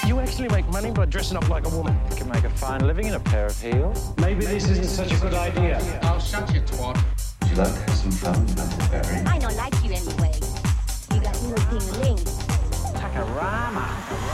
You actually make money by dressing up like a woman. You can make a fine living in a pair of heels. Maybe this isn't such a good idea. I'll shut you, twat. Would you like to have some fun, Huckleberry? I don't like you anyway. You got new thing. Takarama.